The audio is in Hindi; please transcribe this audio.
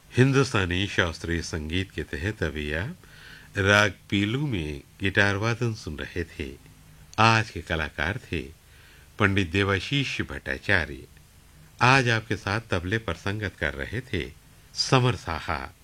हिंदुस्तानी शास्त्रीय संगीत के तहत अभी आप राग पीलू में गिटार वादन सुन रहे थे। आज के कलाकार थे पंडित देवाशीष भट्टाचार्य। आज आपके साथ तबले पर संगत कर रहे थे समर साहा।